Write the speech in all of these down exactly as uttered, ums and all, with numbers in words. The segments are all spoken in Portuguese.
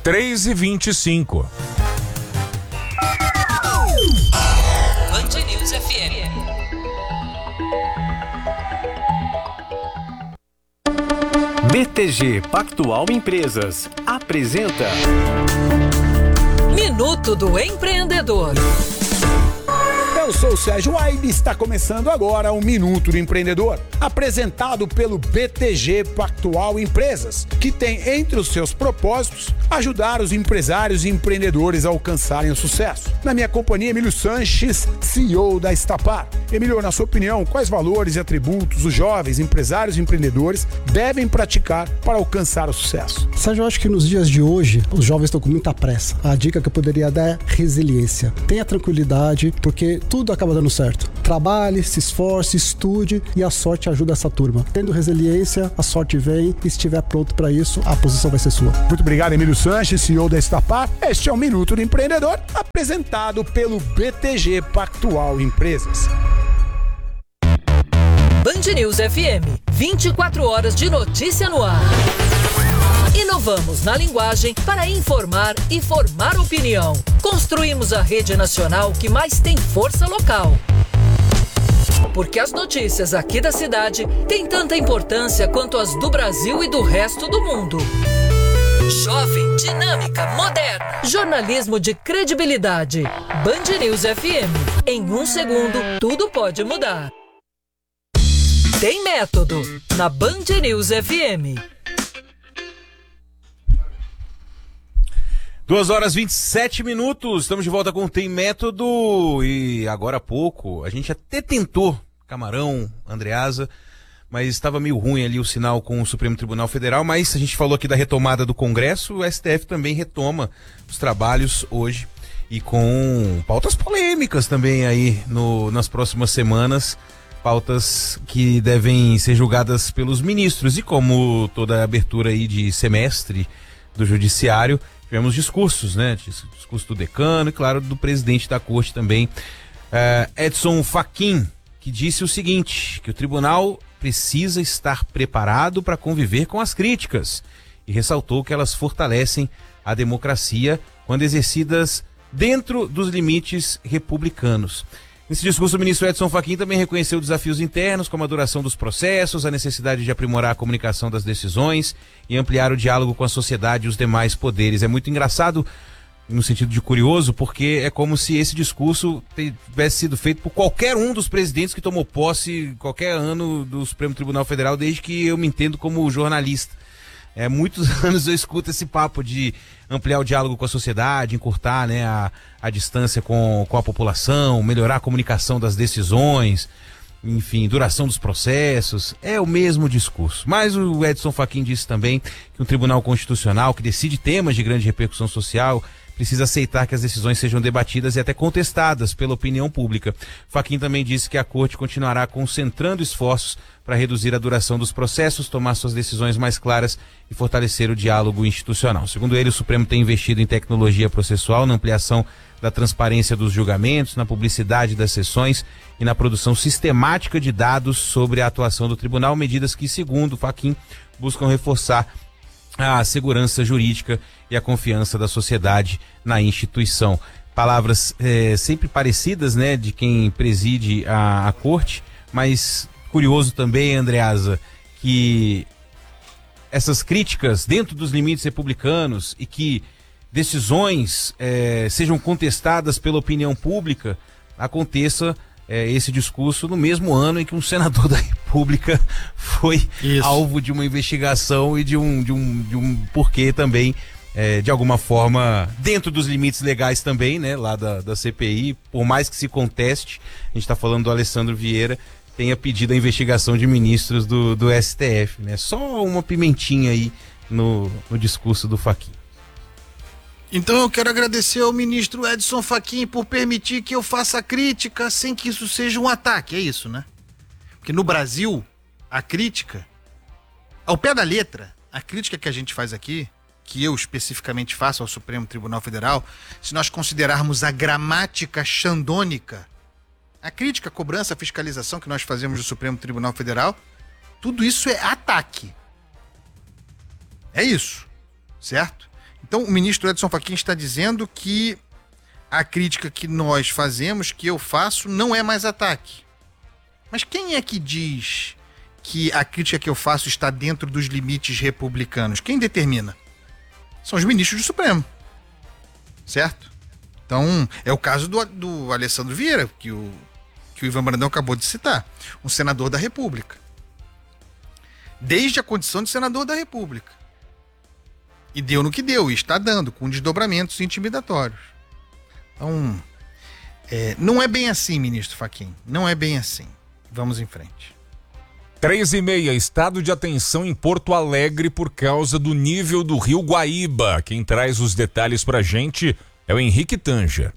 três e vinte e cinco. Band News F M. B T G Pactual Empresas apresenta Minuto do Empreendedor. Eu sou o Sérgio Waibe e está começando agora o Minuto do Empreendedor, apresentado pelo B T G Pactual Empresas, que tem entre os seus propósitos ajudar os empresários e empreendedores a alcançarem o sucesso. Na minha companhia, Emílio Sanches, C E O da Estapar. Emílio, na sua opinião, quais valores e atributos os jovens empresários e empreendedores devem praticar para alcançar o sucesso? Sérgio, eu acho que nos dias de hoje, os jovens estão com muita pressa. A dica que eu poderia dar é resiliência. Tenha tranquilidade, porque tudo acaba dando certo. Trabalhe, se esforce, estude e a sorte ajuda essa turma. Tendo resiliência, a sorte vem e se estiver pronto para isso, a posição vai ser sua. Muito obrigado, Emílio Sanches, C E O da Estapar. Este é o Minuto do Empreendedor, apresentado pelo B T G Pactual Empresas. Band News F M, vinte e quatro horas de notícia no ar. Inovamos na linguagem para informar e formar opinião. Construímos a rede nacional que mais tem força local. Porque as notícias aqui da cidade têm tanta importância quanto as do Brasil e do resto do mundo. Jovem, dinâmica, moderna. Jornalismo de credibilidade. Band News F M. Em um segundo, tudo pode mudar. Tem método na Band News F M. duas horas e vinte e sete minutos, estamos de volta com o Tem Método e agora há pouco a gente até tentou, Camarão, Andreasa, mas estava meio ruim ali o sinal com o Supremo Tribunal Federal, mas a gente falou aqui da retomada do Congresso, o S T F também retoma os trabalhos hoje e com pautas polêmicas também aí no, nas próximas semanas, pautas que devem ser julgadas pelos ministros e como toda a abertura aí de semestre do Judiciário, tivemos discursos, né? Discurso do decano e, claro, do presidente da corte também, uh, Edson Fachin, que disse o seguinte, que o tribunal precisa estar preparado para conviver com as críticas e ressaltou que elas fortalecem a democracia quando exercidas dentro dos limites republicanos. Nesse discurso, o ministro Edson Fachin também reconheceu desafios internos, como a duração dos processos, a necessidade de aprimorar a comunicação das decisões e ampliar o diálogo com a sociedade e os demais poderes. É muito engraçado, no sentido de curioso, porque é como se esse discurso tivesse sido feito por qualquer um dos presidentes que tomou posse qualquer ano do Supremo Tribunal Federal, desde que eu me entendo como jornalista. É, muitos anos eu escuto esse papo de ampliar o diálogo com a sociedade, encurtar, né, a, a distância com, com a população, melhorar a comunicação das decisões, enfim, duração dos processos. É o mesmo discurso. Mas o Edson Fachin disse também que um tribunal constitucional que decide temas de grande repercussão social precisa aceitar que as decisões sejam debatidas e até contestadas pela opinião pública. Fachin também disse que a corte continuará concentrando esforços para reduzir a duração dos processos, tomar suas decisões mais claras e fortalecer o diálogo institucional. Segundo ele, o Supremo tem investido em tecnologia processual, na ampliação da transparência dos julgamentos, na publicidade das sessões e na produção sistemática de dados sobre a atuação do tribunal, medidas que, segundo Fachin, buscam reforçar a segurança jurídica e a confiança da sociedade na instituição. Palavras é, sempre parecidas, né, de quem preside a, a corte, mas curioso também, Andreasa, que essas críticas dentro dos limites republicanos e que decisões é, sejam contestadas pela opinião pública, aconteça é, esse discurso no mesmo ano em que um senador da República foi Isso. alvo de uma investigação e de um, de um, de um porquê também, é, de alguma forma, dentro dos limites legais também, né, lá da, da C P I, por mais que se conteste, a gente está falando do Alessandro Vieira, tenha pedido a investigação de ministros do, do S T F, né? Só uma pimentinha aí no, no discurso do Fachin. Então eu quero agradecer ao ministro Edson Fachin por permitir que eu faça crítica sem que isso seja um ataque, é isso, né? Porque no Brasil, a crítica, ao pé da letra, a crítica que a gente faz aqui, que eu especificamente faço ao Supremo Tribunal Federal, se nós considerarmos a gramática xandônica, a crítica, a cobrança, a fiscalização que nós fazemos do Supremo Tribunal Federal, tudo isso é ataque. É isso, certo? Então, o ministro Edson Fachin está dizendo que a crítica que nós fazemos, que eu faço, não é mais ataque. Mas quem é que diz que a crítica que eu faço está dentro dos limites republicanos? Quem determina? São os ministros do Supremo. Certo? Então, é o caso do, do Alessandro Vieira, que o, que o Ivan Brandão acabou de citar. Um senador da República. Desde a condição de senador da República. E deu no que deu, e está dando, com desdobramentos intimidatórios. Então, é, não é bem assim, ministro Fachin. Não é bem assim. Vamos em frente. Três e meia, estado de atenção em Porto Alegre por causa do nível do rio Guaíba. Quem traz os detalhes pra gente é o Henrique Tanger.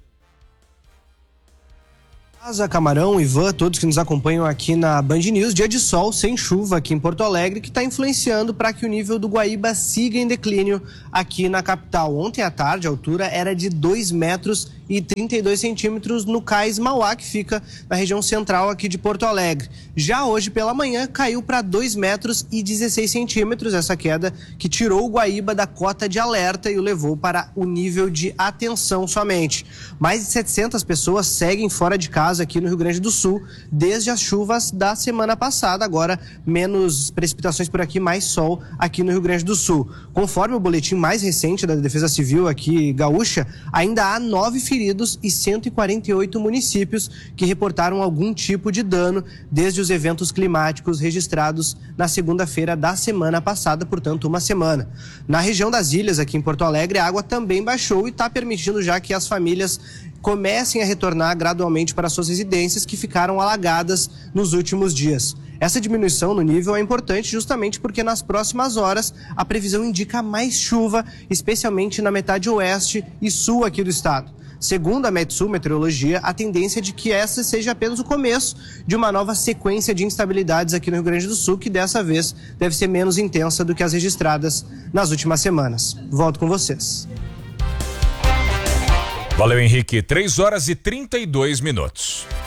Asa, Camarão, Ivan, todos que nos acompanham aqui na Band News, dia de sol, sem chuva aqui em Porto Alegre, que está influenciando para que o nível do Guaíba siga em declínio aqui na capital. Ontem à tarde, a altura era de dois metros e trinta e dois centímetros no cais Mauá, que fica na região central aqui de Porto Alegre. Já hoje pela manhã caiu para dois metros e dezesseis centímetros, essa queda que tirou o Guaíba da cota de alerta e o levou para o nível de atenção somente. Mais de setecentas pessoas seguem fora de casa aqui no Rio Grande do Sul desde as chuvas da semana passada, agora menos precipitações por aqui, mais sol aqui no Rio Grande do Sul. Conforme o boletim mais recente da Defesa Civil aqui gaúcha, ainda há nove feridos e cento e quarenta e oito municípios que reportaram algum tipo de dano desde os eventos climáticos registrados na segunda-feira da semana passada, portanto uma semana. Na região das ilhas, aqui em Porto Alegre, a água também baixou e está permitindo já que as famílias comecem a retornar gradualmente para suas residências que ficaram alagadas nos últimos dias. Essa diminuição no nível é importante justamente porque nas próximas horas a previsão indica mais chuva, especialmente na metade oeste e sul aqui do estado. Segundo a Metsul Meteorologia, a tendência é de que essa seja apenas o começo de uma nova sequência de instabilidades aqui no Rio Grande do Sul, que dessa vez deve ser menos intensa do que as registradas nas últimas semanas. Volto com vocês. Valeu, Henrique. três horas e trinta e dois minutos.